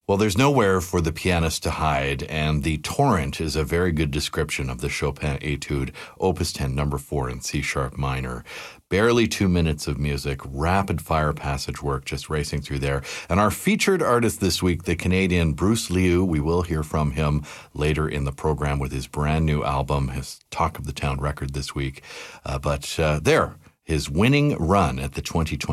Well, there's nowhere for the pianist to hide, and the Torrent is a very good description of the Chopin Etude, Opus 10, number 4 in C-sharp minor. Barely 2 minutes of music, rapid-fire passage work just racing through there. And our featured artist this week, the Canadian Bruce Liu, we will hear from him later in the program with his brand new album, his Talk of the Town record this week. But his winning run at the 2020